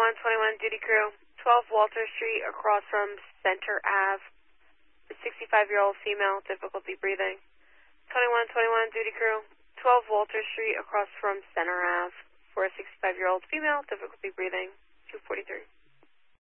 2121 duty crew, 12 Walter Street across from Center Ave. 65-year-old female, difficulty breathing. 2121 duty crew, 12 Walter Street across from Center Ave. For a 65-year-old female, difficulty breathing. 243.